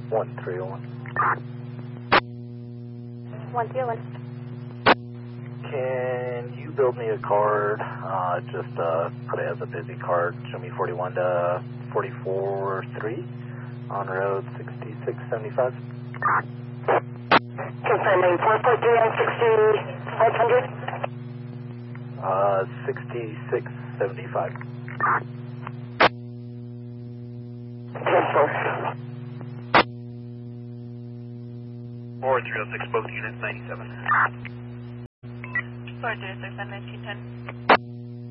1301. 1301. Can you build me a card? Just put it as a busy card. Show me 41 to 44-3 on road 6675. Confirming 443 on 6500. 6675. Cancel. 4306, both units 97. 4306 on 1910.